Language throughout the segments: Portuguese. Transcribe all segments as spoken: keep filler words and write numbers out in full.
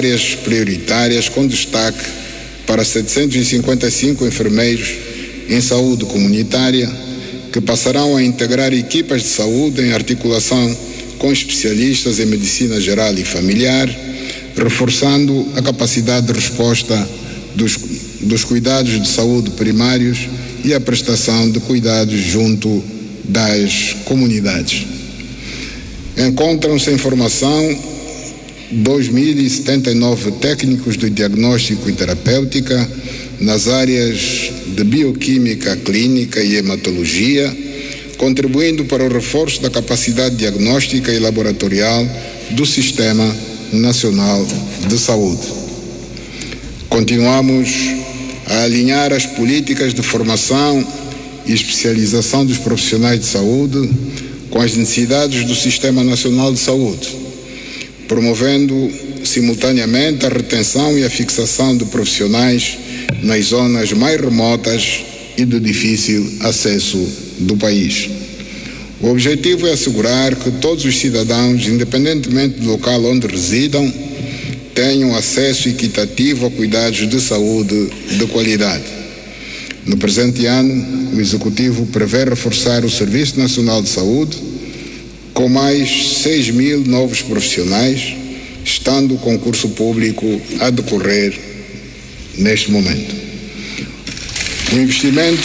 áreas prioritárias, com destaque para setecentos e cinquenta e cinco enfermeiros em saúde comunitária, que passarão a integrar equipas de saúde em articulação com especialistas em medicina geral e familiar, reforçando a capacidade de resposta dos, dos cuidados de saúde primários e a prestação de cuidados junto das comunidades. Encontram-se em formação dois mil e setenta e nove técnicos de diagnóstico e terapêutica nas áreas de bioquímica clínica e hematologia, contribuindo para o reforço da capacidade diagnóstica e laboratorial do Sistema Nacional de Saúde. Continuamos a alinhar as políticas de formação e especialização dos profissionais de saúde com as necessidades do Sistema Nacional de Saúde, promovendo simultaneamente a retenção e a fixação de profissionais nas zonas mais remotas e de difícil acesso do país. O objetivo é assegurar que todos os cidadãos, independentemente do local onde residam, tenham acesso equitativo a cuidados de saúde de qualidade. No presente ano, o Executivo prevê reforçar o Serviço Nacional de Saúde com mais seis mil novos profissionais, estando o concurso público a decorrer neste momento. O investimento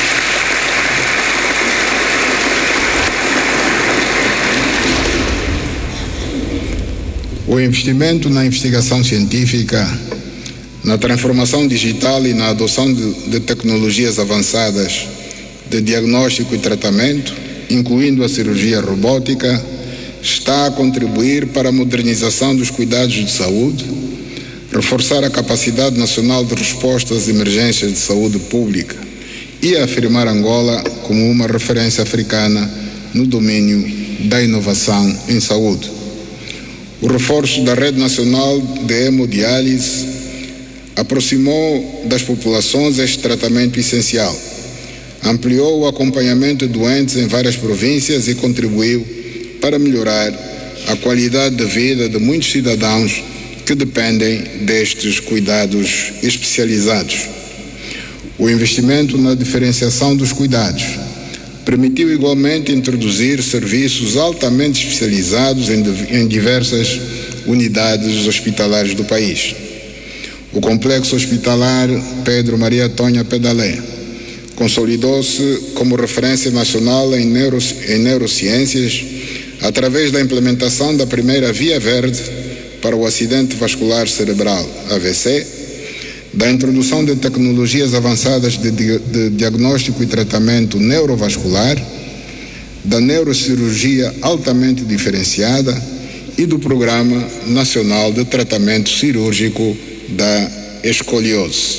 O investimento na investigação científica, na transformação digital e na adoção de, de tecnologias avançadas de diagnóstico e tratamento, incluindo a cirurgia robótica, está a contribuir para a modernização dos cuidados de saúde, reforçar a capacidade nacional de resposta às emergências de saúde pública e afirmar Angola como uma referência africana no domínio da inovação em saúde. O reforço da rede nacional de hemodiálise aproximou das populações este tratamento essencial, ampliou o acompanhamento de doentes em várias províncias e contribuiu para melhorar a qualidade de vida de muitos cidadãos que dependem destes cuidados especializados. O investimento na diferenciação dos cuidados permitiu igualmente introduzir serviços altamente especializados em, em diversas unidades hospitalares do país. O Complexo Hospitalar Pedro Maria Tonha Pedalé consolidou-se como referência nacional em, neuro, em neurociências através da implementação da primeira via verde para o acidente vascular cerebral, A V C, da introdução de tecnologias avançadas de, de, de diagnóstico e tratamento neurovascular, da neurocirurgia altamente diferenciada e do Programa Nacional de Tratamento Cirúrgico da Escoliose.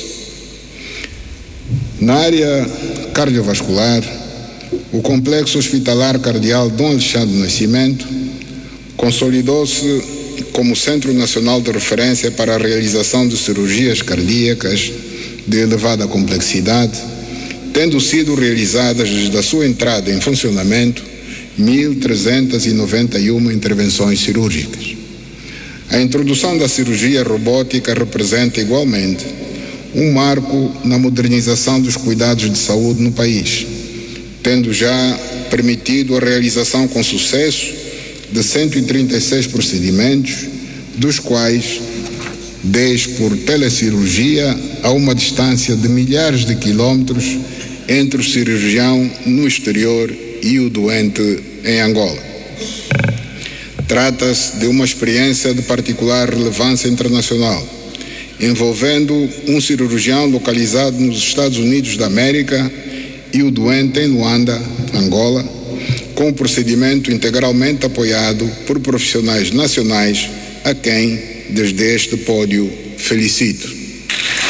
Na área cardiovascular, o Complexo Hospitalar Cardeal Dom Alexandre Nascimento consolidou-se como Centro Nacional de Referência para a realização de cirurgias cardíacas de elevada complexidade, tendo sido realizadas desde a sua entrada em funcionamento mil trezentas e noventa e uma intervenções cirúrgicas. A introdução da cirurgia robótica representa igualmente um marco na modernização dos cuidados de saúde no país, tendo já permitido a realização com sucesso de cento e trinta e seis procedimentos, dos quais dez por telecirurgia a uma distância de milhares de quilómetros entre o cirurgião no exterior e o doente em Angola. Trata-se de uma experiência de particular relevância internacional, envolvendo um cirurgião localizado nos Estados Unidos da América e o doente em Luanda, Angola, com o procedimento integralmente apoiado por profissionais nacionais a quem, desde este pódio, felicito.